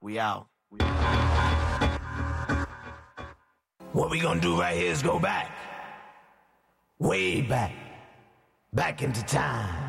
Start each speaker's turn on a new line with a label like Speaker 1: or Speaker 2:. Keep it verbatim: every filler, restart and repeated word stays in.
Speaker 1: We out. What we gonna do right here is go back. Way back. Back into time.